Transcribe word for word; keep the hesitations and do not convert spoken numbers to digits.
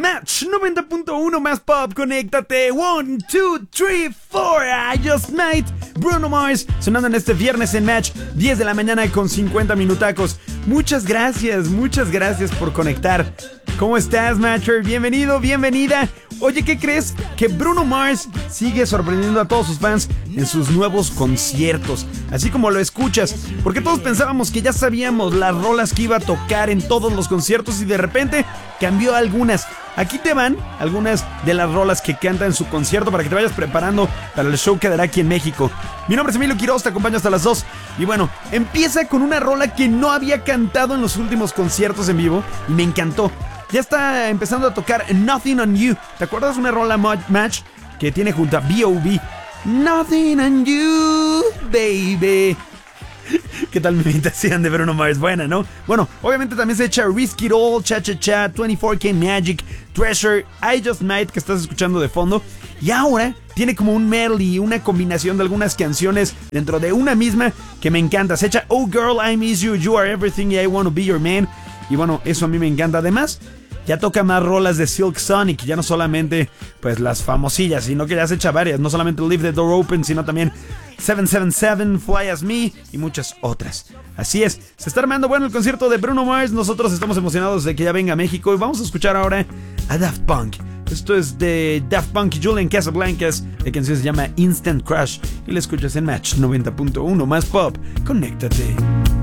Match noventa punto uno más pop, conéctate. One, two, three, four. I just might. Bruno Mars sonando en este viernes en Match, diez de la mañana con cincuenta minutacos. Muchas gracias, muchas gracias por conectar. ¿Cómo estás, Matcher? Bienvenido, bienvenida. Oye, ¿qué crees? Que Bruno Mars sigue sorprendiendo a todos sus fans en sus nuevos conciertos, así como lo escuchas, porque todos pensábamos que ya sabíamos las rolas que iba a tocar en todos los conciertos y de repente cambió algunas. Aquí te van algunas de las rolas que canta en su concierto para que te vayas preparando para el show que dará aquí en México. Mi nombre es Emilio Quiroz, te acompaño hasta las dos. Y bueno, empieza con una rola que no había cantado en los últimos conciertos en vivo y me encantó. Ya está empezando a tocar Nothing on You. ¿Te acuerdas? Una rola Match que tiene junto a B O B Nothing on You, baby. ¿Qué tal mi imitación de Bruno Mars? Buena, ¿no? Bueno, obviamente también se echa Risk It All, Cha Cha Cha, veinticuatro K Magic, Treasure, I Just Might, que estás escuchando de fondo. Y ahora tiene como un medley, una combinación de algunas canciones dentro de una misma que me encanta. Se echa Oh Girl, I Miss You, You Are Everything, I Wanna Be Your Man. Y bueno, eso a mí me encanta. Además, ya toca más rolas de Silk Sonic, ya no solamente pues las famosillas, sino que ya se echa varias, no solamente Leave the Door Open, sino también siete siete siete, Fly As Me y muchas otras. Así es, se está armando bueno el concierto de Bruno Mars, nosotros estamos emocionados de que ya venga a México y vamos a escuchar ahora a Daft Punk. Esto es de Daft Punk y Julian Casablancas, la canción se llama Instant Crush y la escuchas en Match noventa punto uno más pop, conéctate.